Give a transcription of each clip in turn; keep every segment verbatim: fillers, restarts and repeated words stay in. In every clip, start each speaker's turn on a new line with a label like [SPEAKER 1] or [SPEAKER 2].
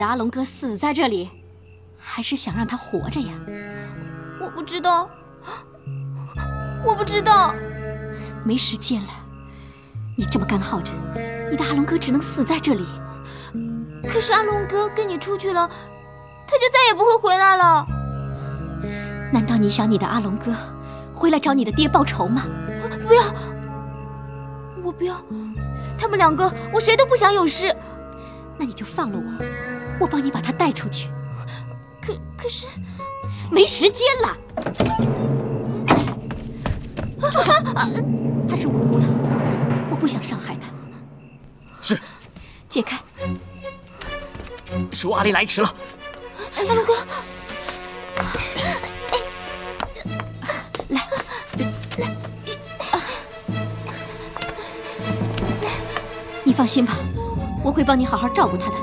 [SPEAKER 1] 阿龙哥死在这里，还是想让他活着呀？
[SPEAKER 2] 我不知道，我不知道。
[SPEAKER 1] 没时间了，你这么干耗着，你的阿龙哥只能死在这里。
[SPEAKER 2] 可是阿龙哥跟你出去了，他就再也不会回来了。
[SPEAKER 1] 难道你想你的阿龙哥回来找你的爹报仇吗？
[SPEAKER 2] 不要，我不要，他们两个我谁都不想有事。
[SPEAKER 1] 那你就放了我，我帮你把他带出去。
[SPEAKER 2] 可可是，
[SPEAKER 1] 没时间了。住手！他是无辜的，我不想伤害他。
[SPEAKER 3] 是。
[SPEAKER 1] 解开。
[SPEAKER 3] 是我阿离来迟了。
[SPEAKER 2] 阿龙哥，
[SPEAKER 1] 来，来，你放心吧，我会帮你好好照顾他的。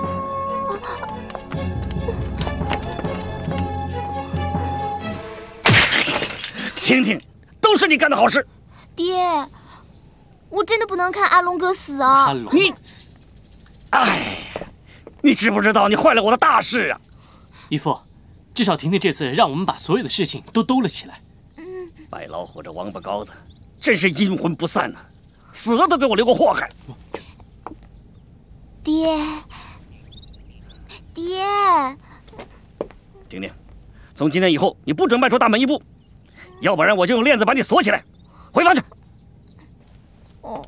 [SPEAKER 3] 听听，都是你干的好事。
[SPEAKER 2] 爹，我真的不能看阿龙哥死啊！
[SPEAKER 3] 阿龙，你，哎，你知不知道你坏了我的大事啊？
[SPEAKER 4] 义父，至少婷婷这次让我们把所有的事情都兜了起来。
[SPEAKER 2] 嗯，
[SPEAKER 3] 白老虎这王八羔子，真是阴魂不散呐、啊，死了都给我留个祸害。
[SPEAKER 2] 爹，爹，
[SPEAKER 3] 婷婷，从今天以后你不准迈出大门一步，要不然我就用链子把你锁起来，回房去。
[SPEAKER 2] 哦，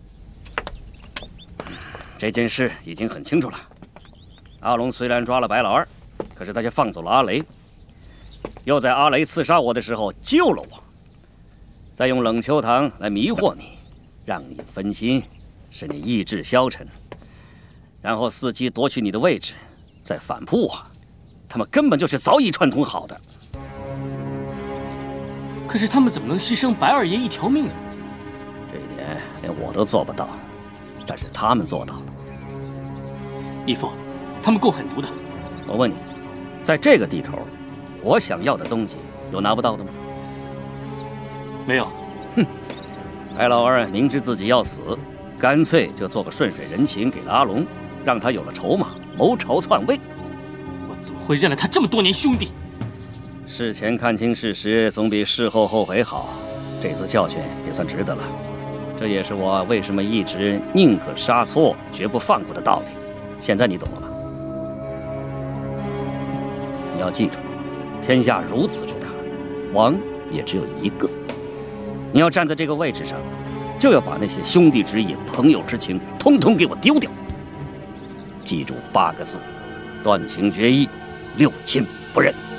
[SPEAKER 3] 这件事已经很清楚了。阿龙虽然抓了白老二，可是他却放走了阿雷，又在阿雷刺杀我的时候救了我，再用冷秋糖来迷惑你，让你分心，使你意志消沉，然后伺机夺取你的位置，再反扑我。他们根本就是早已串通好的。
[SPEAKER 4] 可是他们怎么能牺牲白二爷一条命呢？
[SPEAKER 3] 这一点连我都做不到，但是他们做到了。
[SPEAKER 4] 义父，他们够狠毒的。
[SPEAKER 3] 我问你，在这个地头，我想要的东西有拿不到的吗？
[SPEAKER 4] 没有。
[SPEAKER 3] 哼，白老二明知自己要死，干脆就做个顺水人情给了阿龙，让他有了筹码，谋朝篡位。
[SPEAKER 4] 我怎么会认了他这么多年兄弟？
[SPEAKER 3] 事前看清事实，总比事后后悔好。这次教训也算值得了。这也是我为什么一直宁可杀错，绝不放过的道理。现在你懂了吗？你要记住，天下如此之大，王也只有一个。你要站在这个位置上，就要把那些兄弟之义、朋友之情，通通给我丢掉。记住八个字：断情绝义，六亲不认。